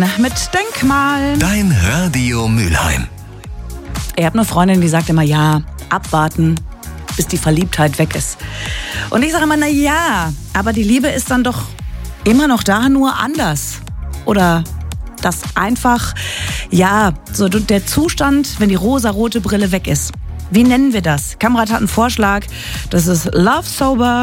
Mit Denkmal. Dein Radio Mülheim. Ich habe eine Freundin, die sagt immer, ja, abwarten, bis die Verliebtheit weg ist. Und ich sage immer, na ja, aber die Liebe ist dann doch immer noch da, nur anders. Oder das einfach, ja, so der Zustand, wenn die rosarote Brille weg ist. Wie nennen wir das? Kamerad hat einen Vorschlag, das ist Love Sober.